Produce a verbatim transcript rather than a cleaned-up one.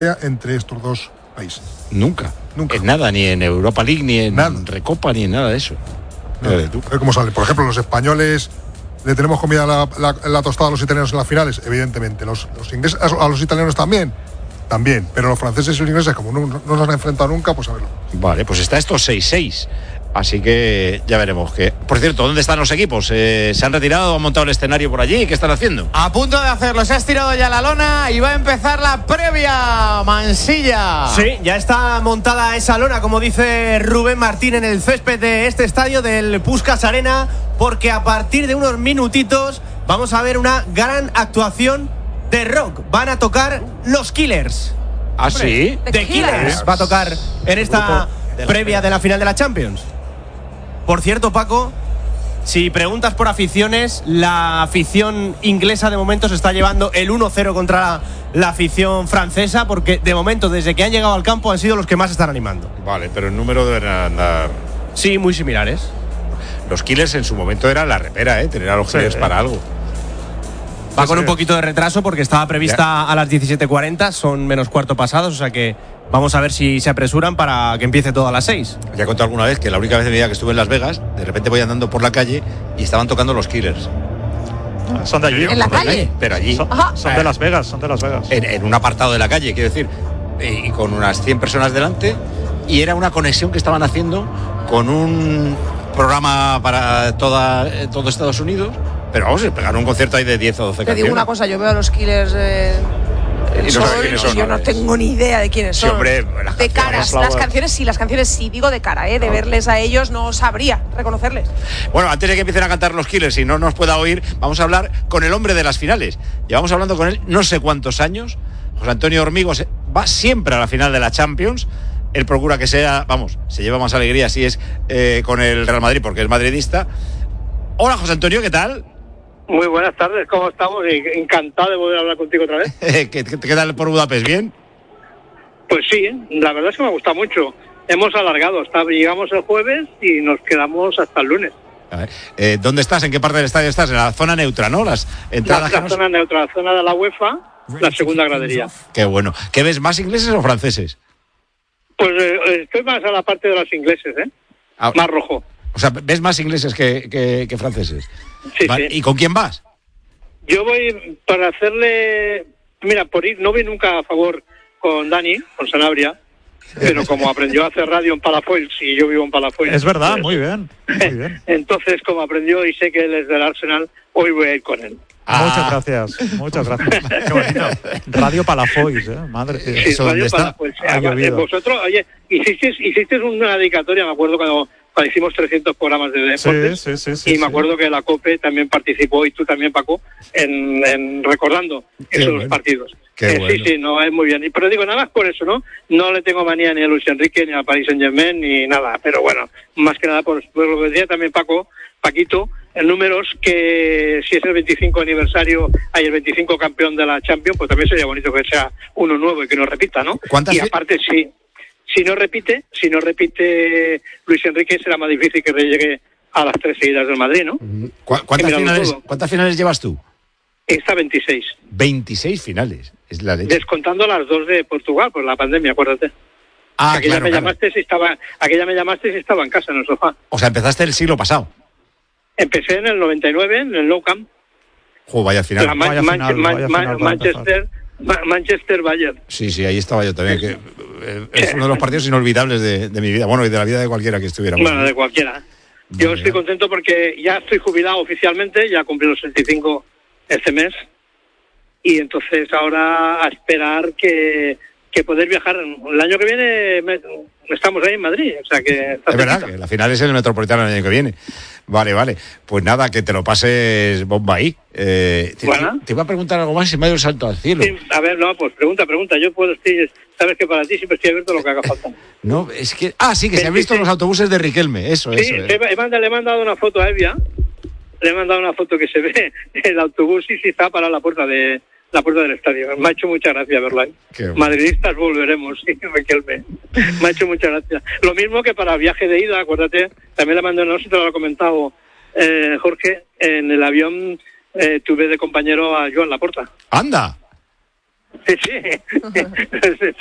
entre estos dos países. Nunca. Nunca. En nada, ni en Europa League, ni en nada. Recopa, ni en nada de eso. Nada. A ver cómo sale. Por ejemplo, los españoles le tenemos comida la, la, la tostada a los italianos en las finales, evidentemente. Los, los ingleses, a los italianos también. También, pero los franceses y los ingleses, como no, no nos han enfrentado nunca, pues a verlo. Vale, pues está esto seis seis. Así que ya veremos. Que, por cierto, ¿dónde están los equipos? Eh, ¿Se han retirado? ¿Han montado el escenario por allí? ¿Qué están haciendo? A punto de hacerlo. Se ha estirado ya la lona y va a empezar la previa. Mansilla. Sí, ya está montada esa lona, como dice Rubén Martín, en el césped de este estadio del Puskás Arena, porque a partir de unos minutitos vamos a ver una gran actuación de rock. Van a tocar los Killers. ¿Ah, sí? The Killers va a tocar en esta previa de la final de la Champions. Por cierto, Paco, si preguntas por aficiones, la afición inglesa de momento se está llevando el uno cero contra la, la afición francesa, porque de momento, desde que han llegado al campo, han sido los que más están animando. Vale, pero el número deben andar... Sí, muy similares. Los Killers en su momento era la repera, ¿eh? Tener a los sí, Killers eh. para algo. Va con un poquito de retraso porque estaba prevista ya a las diecisiete cuarenta, son menos cuarto pasados, o sea que vamos a ver si se apresuran para que empiece todo a las seis. Ya he contado alguna vez que la única vez de mi vida que estuve en Las Vegas, de repente voy andando por la calle y estaban tocando los Killers. ¿Son de allí? ¿En la calle? Pero allí. Son, son de Las Vegas, son de Las Vegas. En, en un apartado de la calle, quiero decir, y con unas cien personas delante, y era una conexión que estaban haciendo con un programa para toda, todo Estados Unidos. Pero vamos, pegaron un concierto ahí de diez o doce Te canciones. digo una cosa, yo veo a los Killers eh, y no sol, quiénes son, y yo no tengo ni idea de quiénes sí, son. Hombre, las de caras, las canciones sí, las canciones sí, digo de cara, ¿eh? de no. verles a ellos no sabría reconocerles. Bueno, antes de que empiecen a cantar los Killers y no nos pueda oír, vamos a hablar con el hombre de las finales. Llevamos hablando con él no sé cuántos años. José Antonio Hormigos va siempre a la final de la Champions. Él procura que sea, vamos, se lleva más alegría si es eh, con el Real Madrid porque es madridista. Hola, José Antonio, ¿qué tal? Muy buenas tardes, ¿cómo estamos? Encantado de volver a hablar contigo otra vez. ¿Qué, qué, qué tal por Budapest? ¿Bien? Pues sí, la verdad es que me gusta mucho. Hemos alargado, está, llegamos el jueves y nos quedamos hasta el lunes. A ver, eh, ¿dónde estás? ¿En qué parte del estadio estás? En la zona neutra, ¿no? Las entradas. La, la zona neutra, la zona de la UEFA, la segunda gradería. Qué bueno. ¿Qué ves, más ingleses o franceses? Pues eh, estoy más a la parte de los ingleses, ¿eh? Ah, más rojo. O sea, ¿ves más ingleses que, que, que franceses? Sí, ¿Vale? sí. ¿Y con quién vas? Yo voy para hacerle... Mira, por ir, no voy nunca a favor con Dani, con Sanabria, pero como aprendió a hacer radio en Palafoils y yo vivo en Palafoils... Es verdad, pues, muy bien, muy bien. Entonces, como aprendió y sé que él es del Arsenal, hoy voy a ir con él. Ah. Muchas gracias, muchas gracias. Qué bonito. Radio Palafoils, ¿eh? Madre mía. Sí, Radio Palafoils. Vosotros, oye, hicisteis, hicisteis una dedicatoria, me acuerdo cuando... cuando hicimos trescientos programas de deportes, sí, sí, sí, sí, y me sí. acuerdo que la COPE también participó, y tú también, Paco, en, en recordando Qué esos bueno. partidos. Qué eh, bueno. Sí, sí, no, es muy bien. Pero digo, nada más por eso, ¿no? No le tengo manía ni a Luis Enrique, ni a Paris Saint-Germain, ni nada. Pero bueno, más que nada por, por lo que decía también Paco, Paquito, en números que si es el veinticinco aniversario, hay el veinticinco campeón de la Champions, pues también sería bonito que sea uno nuevo y que no repita, ¿no? ¿Cuántas Y aparte, sí. Si no repite, si no repite Luis Enrique, será más difícil que llegue a las tres seguidas del Madrid, ¿no? ¿Cu- ¿Cuántas finales, ¿Cuántas finales llevas tú? Esta veintiséis. veintiséis finales, es la leche. Descontando las dos de Portugal por la pandemia, acuérdate. Ah, aquella claro, me claro. llamaste si estaba, aquella me llamaste si estaba en casa en el sofá. O sea, empezaste el siglo pasado. Empecé en el noventa y nueve en el Nou Camp. Jo, vaya final. La Man- Vaya Man- final, Man- vaya Man- final para Manchester, Ma- Manchester Bayern. Sí, sí, ahí estaba yo también. Que, eh, es uno de los partidos inolvidables de, de mi vida. Bueno, y de la vida de cualquiera que estuviera. Bueno, de cualquiera. Yo Vale. estoy contento porque ya estoy jubilado oficialmente, ya cumplí los sesenta y cinco este mes, y entonces ahora a esperar que, que poder viajar. El año que viene me, estamos ahí en Madrid, o sea que está Es verdad cerquita. que la final es el Metropolitano el año que viene. Vale, vale. Pues nada, que te lo pases bomba ahí. Eh, te, Bueno. te iba a preguntar algo más y me ha ido el salto al cielo. Sí, a ver, no, pues pregunta, pregunta. Yo puedo estoy, sabes que para ti siempre estoy abierto a lo que haga falta. No, es que... Ah, sí, que se han visto los autobuses de Riquelme. Eso, Sí, eso. he, eh. he mandado, le he mandado una foto a Evia, le he mandado una foto que se ve el autobús y sí está para la puerta de la puerta del estadio. Me ha hecho mucha gracia verlo ahí. Qué bueno. Madridistas volveremos, sí, Riquelme. Me ha hecho mucha gracia. Lo mismo que para el viaje de ida, acuérdate, también le mandé, no sé si te lo ha comentado eh, Jorge, en el avión eh, tuve de compañero a Joan Laporta. ¡Anda! Sí, sí.